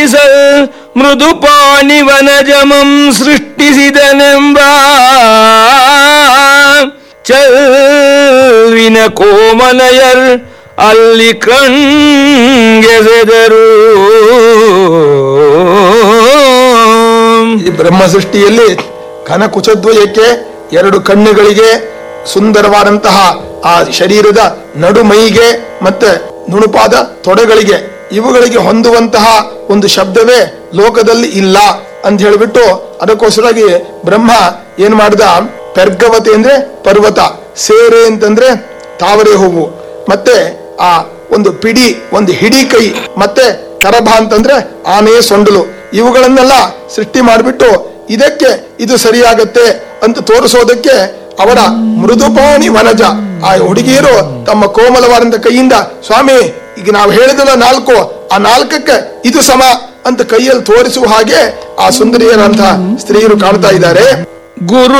ಮೃದುಪಾಣಿ ವನಜಮಂ ಸೃಷ್ಟಿಸಿದನೆಂಬ ಚಲ್ವಿನ ಕೋಮಲಯರ್ ಅಲ್ಲಿ ಕಣ್ಗೆಸೆದರು. ಈ ಬ್ರಹ್ಮ ಸೃಷ್ಟಿಯಲ್ಲಿ ಘನ ಕುಚದ್ವಯಕ್ಕೆ 2 ಕಣ್ಣುಗಳಿಗೆ, ಸುಂದರವಾದಂತಹ ಆ ಶರೀರದ ನಡುಮೈಗೆ ಮತ್ತೆ ನುಣುಪಾದ ತೊಡೆಗಳಿಗೆ, ಇವುಗಳಿಗೆ ಹೊಂದುವಂತಹ ಒಂದು ಶಬ್ದವೇ ಲೋಕದಲ್ಲಿ ಇಲ್ಲ ಅಂತ ಹೇಳಿಬಿಟ್ಟು ಅದಕ್ಕೋಸ್ಕರವಾಗಿ ಬ್ರಹ್ಮ ಏನ್ ಮಾಡಿದ, ಪೆರ್ಗವತೆ ಅಂದ್ರೆ ಪರ್ವತ, ಸೇರೆ ಅಂತಂದ್ರೆ ತಾವರೆ ಹೂವು, ಮತ್ತೆ ಆ ಒಂದು ಪಿಡಿ, ಒಂದು ಹಿಡಿ ಕೈ, ಮತ್ತೆ ಕರಭ ಅಂತಂದ್ರೆ ಆನೆಯ ಸೊಂಡಲು, ಇವುಗಳನ್ನೆಲ್ಲ ಸೃಷ್ಟಿ ಮಾಡಿಬಿಟ್ಟು ಇದಕ್ಕೆ ಇದು ಸರಿಯಾಗತ್ತೆ ಅಂತ ತೋರಿಸೋದಕ್ಕೆ ಅವರ ಮೃದುಪಾಣಿ ವನಜ, ಆ ಹುಡುಗಿಯರು ತಮ್ಮ ಕೋಮಲವಾದಂತ ಕೈಯಿಂದ, ಸ್ವಾಮಿ ಈಗ ನಾವು ಹೇಳಿದಲ್ಲ 4, ಆ 4ಕ್ಕೆ ಇದು ಸಮ ಅಂತ ಕೈಯಲ್ಲಿ ತೋರಿಸುವ ಹಾಗೆ ಆ ಸುಂದರಿಯರಂತಹ ಸ್ತ್ರೀಯರು ಕಾಣ್ತಾ ಇದ್ದಾರೆ. ಗುರು